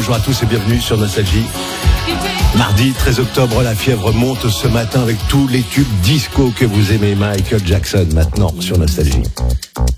bonjour à tous et bienvenue sur Nostalgie. Mardi 13 octobre, la fièvre monte ce matin avec tous les tubes disco que vous aimez. Michael Jackson maintenant sur Nostalgie.